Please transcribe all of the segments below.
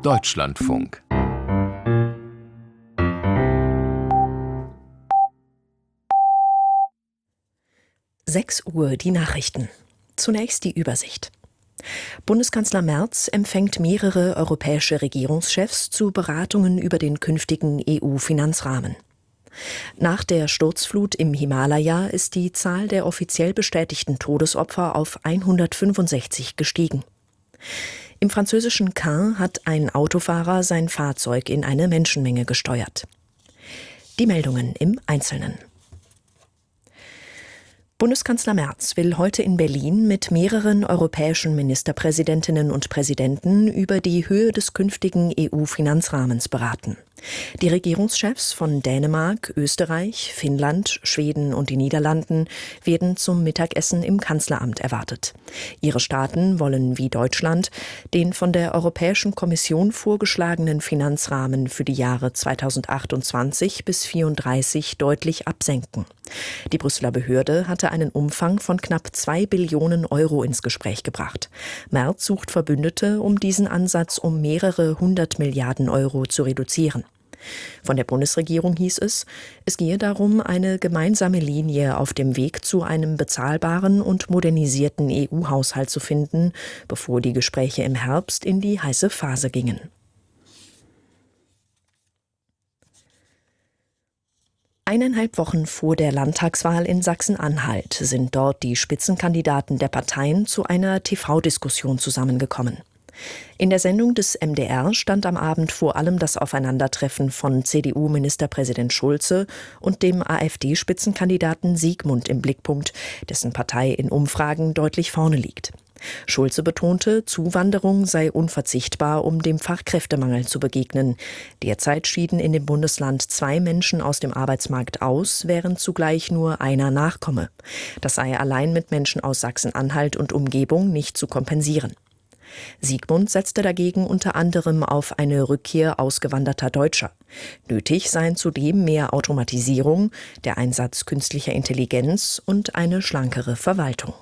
Deutschlandfunk. Uhr, die Nachrichten. Zunächst die Übersicht. Bundeskanzler Merz empfängt mehrere europäische Regierungschefs zu Beratungen über den künftigen EU-Finanzrahmen. Nach der Sturzflut im Himalaya ist die Zahl der offiziell bestätigten Todesopfer auf 165 gestiegen. Im französischen Caen hat ein Autofahrer sein Fahrzeug in eine Menschenmenge gesteuert. Die Meldungen im Einzelnen. Bundeskanzler Merz will heute in Berlin mit mehreren europäischen Ministerpräsidentinnen und Präsidenten über die Höhe des künftigen EU-Finanzrahmens beraten. Die Regierungschefs von Dänemark, Österreich, Finnland, Schweden und den Niederlanden werden zum Mittagessen im Kanzleramt erwartet. Ihre Staaten wollen wie Deutschland den von der Europäischen Kommission vorgeschlagenen Finanzrahmen für die Jahre 2028 bis 2034 deutlich absenken. Die Brüsseler Behörde hatte einen Umfang von knapp 2 Billionen Euro ins Gespräch gebracht. Merz sucht Verbündete, um diesen Ansatz um mehrere 100 Milliarden Euro zu reduzieren. Von der Bundesregierung hieß es, es gehe darum, eine gemeinsame Linie auf dem Weg zu einem bezahlbaren und modernisierten EU-Haushalt zu finden, bevor die Gespräche im Herbst in die heiße Phase gingen. Eineinhalb Wochen vor der Landtagswahl in Sachsen-Anhalt sind dort die Spitzenkandidaten der Parteien zu einer TV-Diskussion zusammengekommen. In der Sendung des MDR stand am Abend vor allem das Aufeinandertreffen von CDU-Ministerpräsident Schulze und dem AfD-Spitzenkandidaten Siegmund im Blickpunkt, dessen Partei in Umfragen deutlich vorne liegt. Schulze betonte, Zuwanderung sei unverzichtbar, um dem Fachkräftemangel zu begegnen. Derzeit schieden in dem Bundesland 2 Menschen aus dem Arbeitsmarkt aus, während zugleich nur einer nachkomme. Das sei allein mit Menschen aus Sachsen-Anhalt und Umgebung nicht zu kompensieren. Siegmund setzte dagegen unter anderem auf eine Rückkehr ausgewanderter Deutscher. Nötig seien zudem mehr Automatisierung, der Einsatz künstlicher Intelligenz und eine schlankere Verwaltung.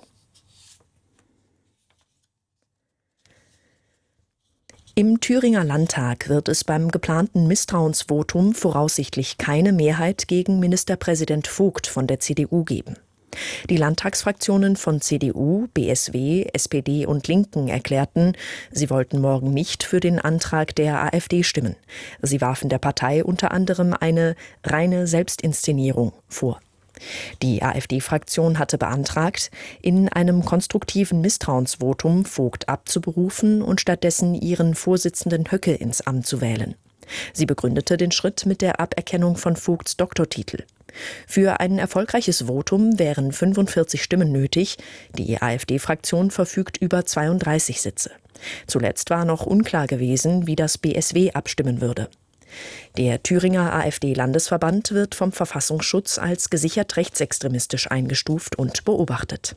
Im Thüringer Landtag wird es beim geplanten Misstrauensvotum voraussichtlich keine Mehrheit gegen Ministerpräsident Vogt von der CDU geben. Die Landtagsfraktionen von CDU, BSW, SPD und Linken erklärten, sie wollten morgen nicht für den Antrag der AfD stimmen. Sie warfen der Partei unter anderem eine reine Selbstinszenierung vor. Die AfD-Fraktion hatte beantragt, in einem konstruktiven Misstrauensvotum Vogt abzuberufen und stattdessen ihren Vorsitzenden Höcke ins Amt zu wählen. Sie begründete den Schritt mit der Aberkennung von Vogts Doktortitel. Für ein erfolgreiches Votum wären 45 Stimmen nötig. Die AfD-Fraktion verfügt über 32 Sitze. Zuletzt war noch unklar gewesen, wie das BSW abstimmen würde. Der Thüringer AfD-Landesverband wird vom Verfassungsschutz als gesichert rechtsextremistisch eingestuft und beobachtet.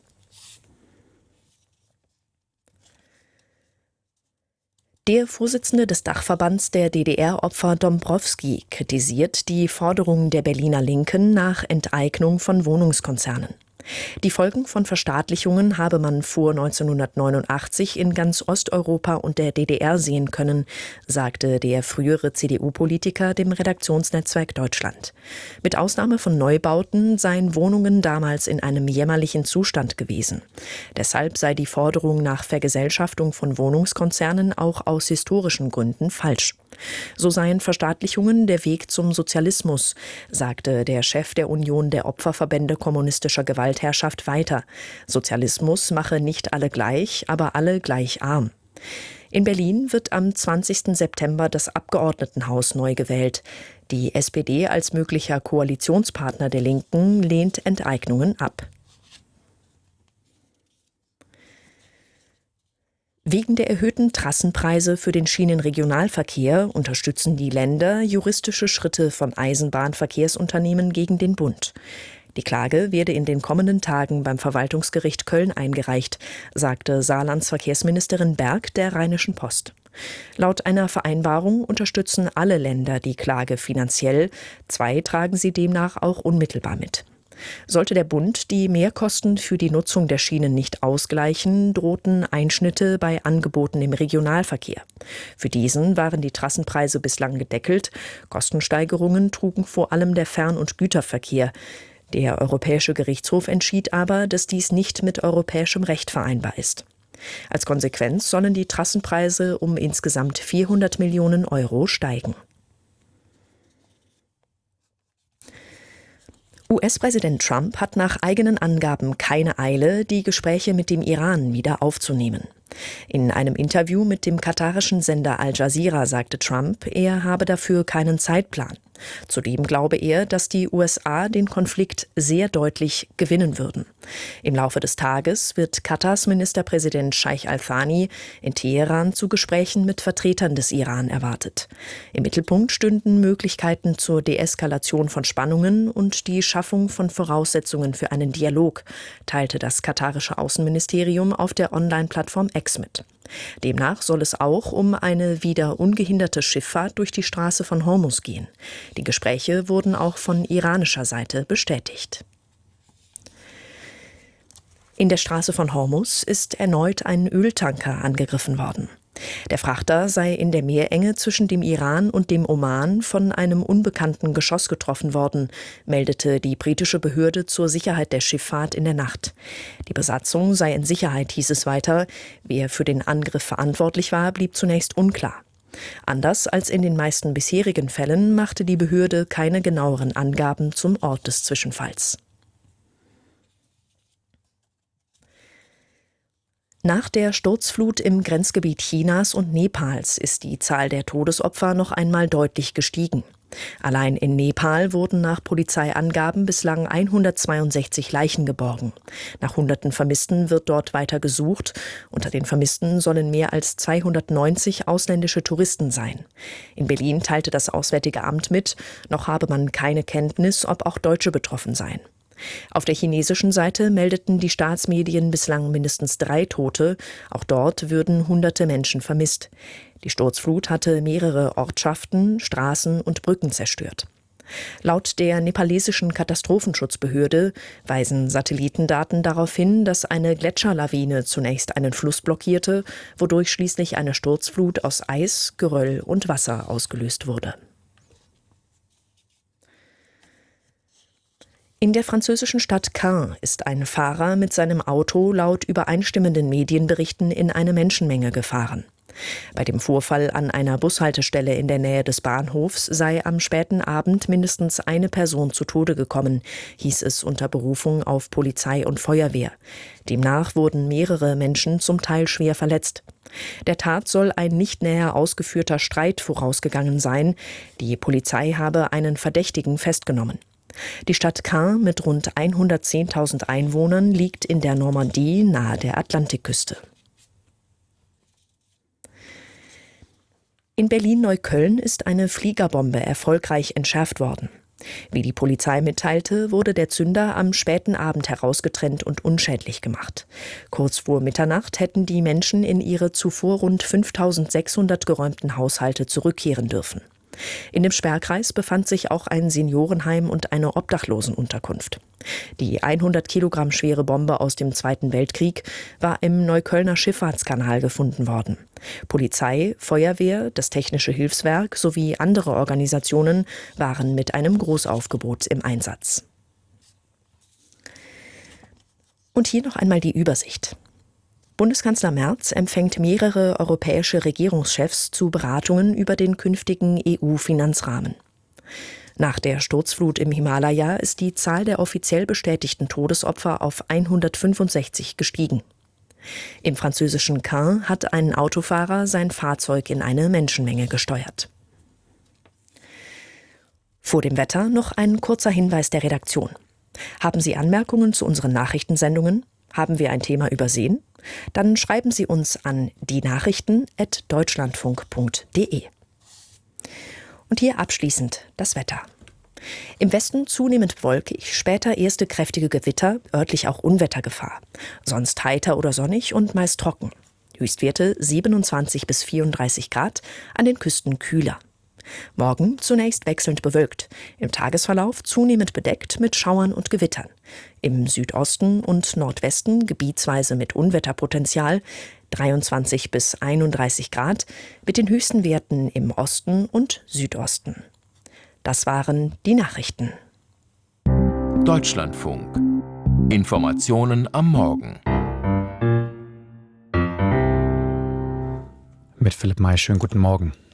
Der Vorsitzende des Dachverbands der DDR-Opfer Dombrowski kritisiert die Forderungen der Berliner Linken nach Enteignung von Wohnungskonzernen. Die Folgen von Verstaatlichungen habe man vor 1989 in ganz Osteuropa und der DDR sehen können, sagte der frühere CDU-Politiker dem Redaktionsnetzwerk Deutschland. Mit Ausnahme von Neubauten seien Wohnungen damals in einem jämmerlichen Zustand gewesen. Deshalb sei die Forderung nach Vergesellschaftung von Wohnungskonzernen auch aus historischen Gründen falsch. So seien Verstaatlichungen der Weg zum Sozialismus, sagte der Chef der Union der Opferverbände kommunistischer Gewaltherrschaft weiter. Sozialismus mache nicht alle gleich, aber alle gleich arm. In Berlin wird am 20. September das Abgeordnetenhaus neu gewählt. Die SPD als möglicher Koalitionspartner der Linken lehnt Enteignungen ab. Wegen der erhöhten Trassenpreise für den Schienenregionalverkehr unterstützen die Länder juristische Schritte von Eisenbahnverkehrsunternehmen gegen den Bund. Die Klage werde in den kommenden Tagen beim Verwaltungsgericht Köln eingereicht, sagte Saarlands Verkehrsministerin Berg der Rheinischen Post. Laut einer Vereinbarung unterstützen alle Länder die Klage finanziell, 2 tragen sie demnach auch unmittelbar mit. Sollte der Bund die Mehrkosten für die Nutzung der Schienen nicht ausgleichen, drohten Einschnitte bei Angeboten im Regionalverkehr. Für diesen waren die Trassenpreise bislang gedeckelt. Kostensteigerungen trugen vor allem der Fern- und Güterverkehr. Der Europäische Gerichtshof entschied aber, dass dies nicht mit europäischem Recht vereinbar ist. Als Konsequenz sollen die Trassenpreise um insgesamt 400 Millionen Euro steigen. US-Präsident Trump hat nach eigenen Angaben keine Eile, die Gespräche mit dem Iran wieder aufzunehmen. In einem Interview mit dem katarischen Sender Al Jazeera sagte Trump, er habe dafür keinen Zeitplan. Zudem glaube er, dass die USA den Konflikt sehr deutlich gewinnen würden. Im Laufe des Tages wird Katars Ministerpräsident Scheich Al-Thani in Teheran zu Gesprächen mit Vertretern des Iran erwartet. Im Mittelpunkt stünden Möglichkeiten zur Deeskalation von Spannungen und die Schaffung von Voraussetzungen für einen Dialog, teilte das katarische Außenministerium auf der Online-Plattform X mit. Demnach soll es auch um eine wieder ungehinderte Schifffahrt durch die Straße von Hormuz gehen. Die Gespräche wurden auch von iranischer Seite bestätigt. In der Straße von Hormuz ist erneut ein Öltanker angegriffen worden. Der Frachter sei in der Meerenge zwischen dem Iran und dem Oman von einem unbekannten Geschoss getroffen worden, meldete die britische Behörde zur Sicherheit der Schifffahrt in der Nacht. Die Besatzung sei in Sicherheit, hieß es weiter. Wer für den Angriff verantwortlich war, blieb zunächst unklar. Anders als in den meisten bisherigen Fällen machte die Behörde keine genaueren Angaben zum Ort des Zwischenfalls. Nach der Sturzflut im Grenzgebiet Chinas und Nepals ist die Zahl der Todesopfer noch einmal deutlich gestiegen. Allein in Nepal wurden nach Polizeiangaben bislang 162 Leichen geborgen. Nach Hunderten Vermissten wird dort weiter gesucht. Unter den Vermissten sollen mehr als 290 ausländische Touristen sein. In Berlin teilte das Auswärtige Amt mit, noch habe man keine Kenntnis, ob auch Deutsche betroffen seien. Auf der chinesischen Seite meldeten die Staatsmedien bislang mindestens 3 Tote. Auch dort würden Hunderte Menschen vermisst. Die Sturzflut hatte mehrere Ortschaften, Straßen und Brücken zerstört. Laut der nepalesischen Katastrophenschutzbehörde weisen Satellitendaten darauf hin, dass eine Gletscherlawine zunächst einen Fluss blockierte, wodurch schließlich eine Sturzflut aus Eis, Geröll und Wasser ausgelöst wurde. In der französischen Stadt Caen ist ein Fahrer mit seinem Auto laut übereinstimmenden Medienberichten in eine Menschenmenge gefahren. Bei dem Vorfall an einer Bushaltestelle in der Nähe des Bahnhofs sei am späten Abend mindestens eine Person zu Tode gekommen, hieß es unter Berufung auf Polizei und Feuerwehr. Demnach wurden mehrere Menschen zum Teil schwer verletzt. Der Tat soll ein nicht näher ausgeführter Streit vorausgegangen sein. Die Polizei habe einen Verdächtigen festgenommen. Die Stadt Caen mit rund 110.000 Einwohnern liegt in der Normandie nahe der Atlantikküste. In Berlin-Neukölln ist eine Fliegerbombe erfolgreich entschärft worden. Wie die Polizei mitteilte, wurde der Zünder am späten Abend herausgetrennt und unschädlich gemacht. Kurz vor Mitternacht hätten die Menschen in ihre zuvor rund 5.600 geräumten Haushalte zurückkehren dürfen. In dem Sperrkreis befand sich auch ein Seniorenheim und eine Obdachlosenunterkunft. Die 100 Kilogramm schwere Bombe aus dem Zweiten Weltkrieg war im Neuköllner Schifffahrtskanal gefunden worden. Polizei, Feuerwehr, das Technische Hilfswerk sowie andere Organisationen waren mit einem Großaufgebot im Einsatz. Und hier noch einmal die Übersicht. Bundeskanzler Merz empfängt mehrere europäische Regierungschefs zu Beratungen über den künftigen EU-Finanzrahmen. Nach der Sturzflut im Himalaya ist die Zahl der offiziell bestätigten Todesopfer auf 165 gestiegen. Im französischen Caen hat ein Autofahrer sein Fahrzeug in eine Menschenmenge gesteuert. Vor dem Wetter noch ein kurzer Hinweis der Redaktion. Haben Sie Anmerkungen zu unseren Nachrichtensendungen? Haben wir ein Thema übersehen? Dann schreiben Sie uns an dienachrichten@deutschlandfunk.de. Und hier abschließend das Wetter. Im Westen zunehmend wolkig, später erste kräftige Gewitter, örtlich auch Unwettergefahr. Sonst heiter oder sonnig und meist trocken. Höchstwerte 27 bis 34 Grad, an den Küsten kühler. Morgen zunächst wechselnd bewölkt. Im Tagesverlauf zunehmend bedeckt mit Schauern und Gewittern. Im Südosten und Nordwesten gebietsweise mit Unwetterpotenzial 23 bis 31 Grad, mit den höchsten Werten im Osten und Südosten. Das waren die Nachrichten. Deutschlandfunk. Informationen am Morgen. Mit Philipp May, schönen guten Morgen.